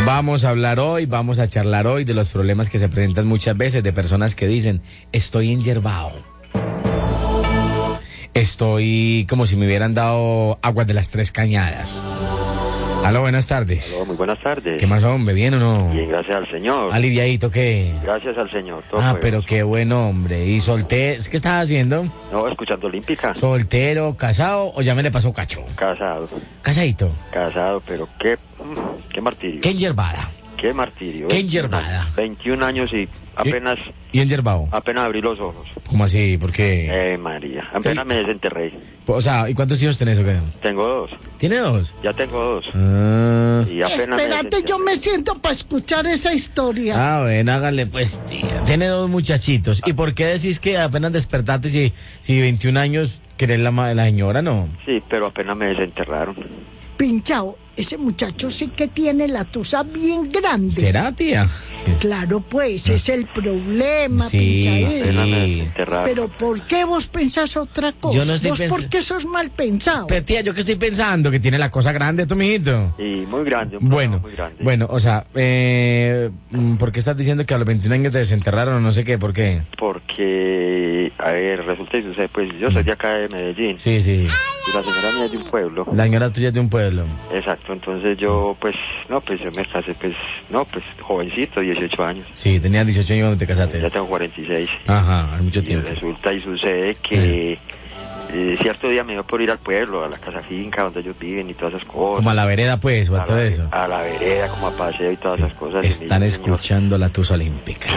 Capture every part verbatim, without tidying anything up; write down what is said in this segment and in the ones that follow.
Vamos a hablar hoy, vamos a charlar hoy de los problemas que se presentan muchas veces de personas que dicen, estoy enyerbado. Estoy como si me hubieran dado aguas de las tres cañadas. Aló, buenas tardes. Aló, muy buenas tardes. ¿Qué más, hombre? ¿Bien o no? Bien, gracias al Señor. ¿Aliviadito qué? Gracias al Señor. Todo Ah, fue pero bueno. qué buen hombre. ¿Y soltero? ¿Qué estás haciendo? No, escuchando Olímpica. ¿Soltero, casado o ya me le pasó cacho? Casado. Casadito. Casado, pero qué, mm, qué martirio. ¿Qué enyerbada? Qué martirio. ¿Qué veintiún enyerbada? años, veintiún años y apenas, ¿Y enyerbado? apenas abrí los ojos. ¿Cómo así? ¿Por qué? Eh, María. Apenas Sí. me desenterré. O sea, ¿y cuántos hijos tenés o qué? Tengo dos. ¿Tiene dos? Ya tengo dos. Ah, Y apenas Espérate, yo me desenterré. siento para escuchar esa historia. ah bueno, hágale pues, tía. Tiene dos muchachitos. ¿Y por qué decís que apenas despertaste si, si veintiún años querés la, ma- la señora, no? Sí, pero apenas me desenterraron. Pinchao, ese muchacho sí que tiene la tusa bien grande. ¿Será, tía? Claro, pues, es el problema, Sí, Pinchaín. sí. Apenas me desenterraron. Pero ¿por qué vos pensás otra cosa? Yo no estoy ¿Vos pens- por qué sos mal pensado? Pero tía, ¿yo qué estoy pensando? Que tiene la cosa grande, tu mijito. Y muy grande. Un Bueno, problema muy grande. bueno, o sea, eh, ¿por qué estás diciendo que a los veintiún años te desenterraron o no sé qué? ¿Por qué? Porque, a ver, resulta y sucede, pues yo soy de acá de Medellín. Sí, sí. Y la señora mía es de un pueblo. La señora tuya es de un pueblo. Exacto, entonces yo, pues, no, pues yo me casé, pues, no, pues, jovencito, dieciocho años. Sí, tenías dieciocho años cuando te casaste. Ya tengo cuarenta y seis. Ajá, hace mucho Y tiempo. resulta y sucede que eh, cierto día me dio por ir al pueblo, a la casa finca donde ellos viven y todas esas cosas. Como a la vereda, pues, o a A todo la- eso. A la vereda, como a paseo y todas Sí. esas cosas. Y me Están dice, "Señor, escuchando la tusa olímpica.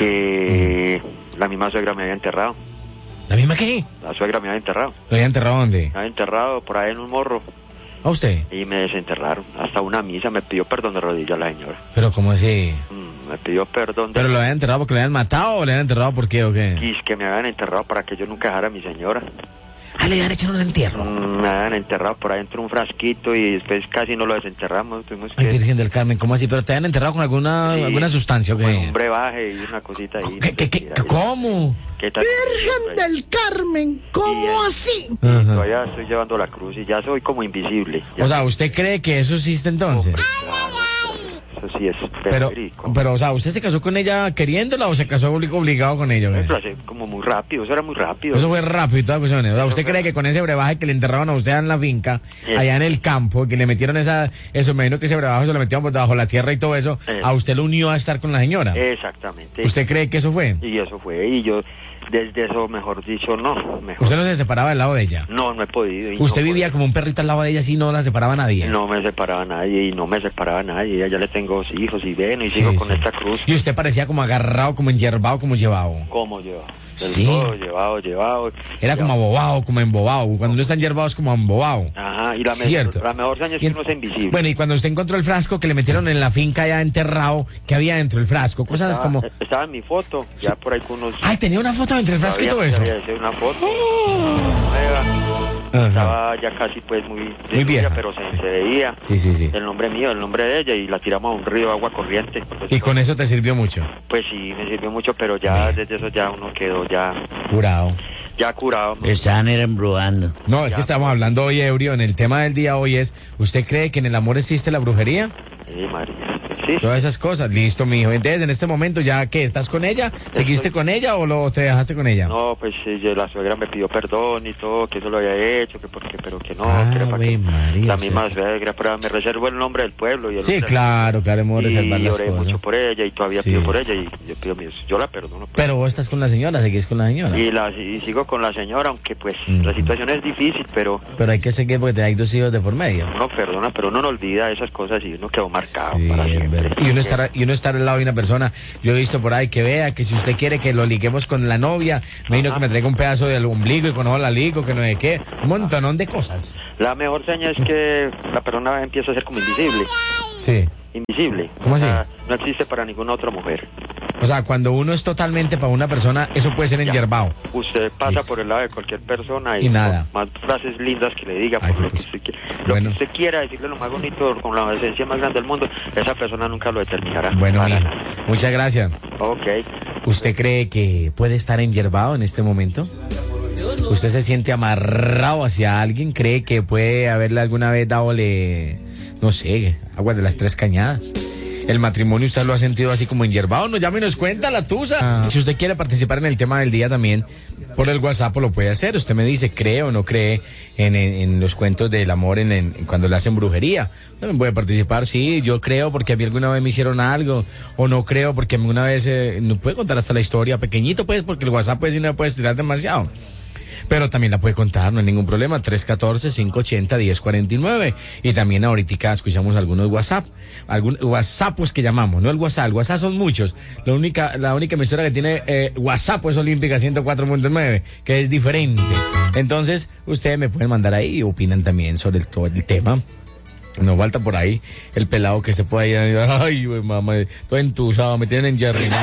que la misma suegra me había enterrado. ¿La misma qué? La suegra me había enterrado. ¿Lo había enterrado dónde? Me había enterrado por ahí en un morro. ¿A usted? Y me desenterraron. Hasta una misa me pidió perdón de rodillas la señora. Pero ¿cómo así? Mm, me pidió perdón de ¿Pero lo habían enterrado porque lo habían matado o lo habían enterrado por qué o qué? quis que me habían enterrado para que yo nunca dejara a mi señora. Ah, le habían hecho un entierro. Mm, me habían enterrado por ahí dentro de un frasquito y después casi no lo desenterramos. Tuvimos Ay, que Virgen del Carmen, ¿cómo así? ¿Pero te habían enterrado con alguna, Sí, alguna sustancia o con qué? un brebaje y una cosita ahí. ¿Qué, qué, qué, ¿Cómo? ¿Qué tal? Virgen del Carmen, ¿cómo Sí, eh. así? Ajá. Todavía estoy llevando la cruz y ya soy como invisible. Ya O sea, ¿usted cree que eso existe entonces? Hombre, claro, eso sí es Pero, verídico. pero, o sea, ¿usted se casó con ella queriéndola o se casó obli- obligado con ella? o qué? Eso hace como muy rápido, eso era muy rápido. Eso fue rápido y todas las cuestiones. O sea, ¿usted Eso cree fue- que con ese brebaje que le enterraron a usted en la finca, Sí. allá en el campo, que le metieron esa, eso, me imagino que ese brebaje se lo metieron por debajo de la tierra y todo eso, Sí. a usted lo unió a estar con la señora? Exactamente. ¿Usted cree que eso fue? Y eso fue, y yo desde eso, mejor dicho, no. Mejor. ¿Usted no se separaba del lado de ella? No, no he podido. y ¿Usted no vivía podía. como un perrito al lado de ella así no la separaba nadie? No me separaba nadie y no me separaba nadie. Ya le tengo dos hijos y ven y Sí, sigo con sí. esta cruz. Y usted parecía como agarrado, como enyerbado, como llevado. ¿Cómo llevado? Del Sí. todo, llevado, llevado. Era como abobado, como embobado. Cuando uno está enyerbado es como embobado. Ajá, y la, me- Cierto. la mejor señal es Y que en- uno es invisible. Bueno, y cuando usted encontró el frasco que le metieron en la finca ya enterrado, ¿qué había dentro del frasco? Cosas estaba, como... estaba en mi foto, ya por ahí con unos... Ay, tenía una foto entre el frasco y todo todavía eso. me había hecho una foto nueva. Ajá. Estaba ya casi pues muy... Muy destruida, vieja. Pero se, se veía Sí, sí, sí. el nombre mío, el nombre de ella y la tiramos a un río de agua corriente. Pues, Y con eso te sirvió mucho. Pues sí, me sirvió mucho, pero ya desde eso ya uno quedó ya, Jurado. ya curado. Estaban era embrujando. No, es Ya. que estamos hablando hoy, ebrio. En el tema del día hoy es, ¿usted cree que en el amor existe la brujería? Sí, María. Sí, Todas esas cosas. Listo, mijo. Entonces, en este momento, ¿ya qué? ¿Estás con ella? ¿Seguiste Estoy- con ella o lo te dejaste con ella? no, pues sí, yo- la suegra me pidió perdón y todo, que eso lo había hecho, que porque, pero que no, Ave que era para que... María, La o sea. misma suegra, pero me reservo el nombre del pueblo y el Sí, nombre- claro, claro, hemos de reservar Y las oré cosas. mucho por ella y todavía Sí. pido por ella y yo pido mis, yo la perdono. pues. Pero vos estás con la señora, seguís con la señora. Y, la, y sigo con la señora, aunque pues Ujú. la situación es difícil, pero Pero hay que seguir porque te hay dos hijos de por medio. uno perdona, pero uno no olvida esas cosas y uno quedó marcado Sí, para es siempre. verdad. Y uno estar y uno estar al lado de una persona, yo he visto por ahí que vea que si usted quiere que lo liguemos con la novia, me vino Ajá. que me traiga un pedazo del ombligo y con eso la ligo, que no sé qué, un montonón de cosas. La mejor seña es que la persona empieza a ser como invisible. Sí. Invisible. ¿Cómo O así? sea, no existe para ninguna otra mujer. O sea, cuando uno es totalmente para una persona, eso puede ser Ya. enyerbado. Usted pasa Listo. por el lado de cualquier persona y, Y nada. por más frases lindas que le diga, Ay, por lo pues, que usted quiera. Lo bueno. que usted quiera decirle lo más bonito, con la esencia más grande del mundo, esa persona nunca lo determinará. Bueno, Para mijo, nada. muchas gracias. Ok. ¿Usted cree que puede estar enyerbado en este momento? ¿Usted se siente amarrado hacia alguien? ¿Cree que puede haberle alguna vez dadole, no sé, agua de las tres cañadas? el matrimonio usted lo ha sentido así como enyerbado, no llame y nos cuenta la tusa. Si usted quiere participar en el tema del día también, por el WhatsApp lo puede hacer. Usted me dice, ¿cree o no cree en, en, en los cuentos del amor en, en cuando le hacen brujería? También puede participar, sí, yo creo porque a mí alguna vez me hicieron algo, o no creo porque alguna vez, eh, no puede contar hasta la historia, pequeñito pues, porque el WhatsApp pues sí no puede estirar demasiado. Pero también la puede contar, no hay ningún problema, tres uno cuatro, cinco ocho cero, uno cero cuatro nueve. Y también ahorita escuchamos algunos WhatsApp, algunos WhatsApp pues que llamamos, no el WhatsApp, el WhatsApp son muchos. La única, la única emisora que tiene eh, WhatsApp es Olímpica ciento cuatro punto nueve, que es diferente. Entonces, ustedes me pueden mandar ahí y opinan también sobre el, todo el tema. No falta por ahí el pelado que se puede ir, ay, güey, mamá, todo entusado, me tienen en Jerry.